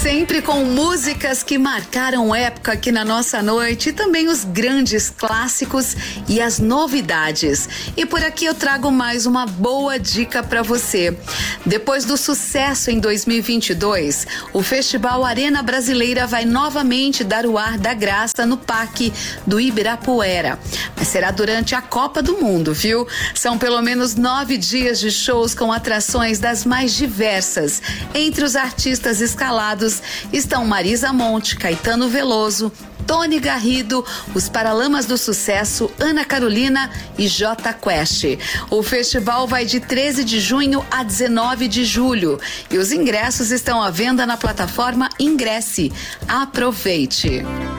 Sempre com músicas que marcaram época aqui na nossa noite e também os grandes clássicos e as novidades. E por aqui eu trago mais uma boa dica para você. Depois do sucesso em 2022, o Festival Arena Brasileira vai novamente dar o ar da graça no Parque do Ibirapuera. Mas será durante a Copa do Mundo, viu? São pelo menos 9 dias de shows com atrações das mais diversas. Entre os artistas escalados estão Marisa Monte, Caetano Veloso, Tony Garrido, os Paralamas do Sucesso, Ana Carolina e Jota Quest. O festival vai de 13 de junho a 19 de julho e os ingressos estão à venda na plataforma Ingresse. Aproveite!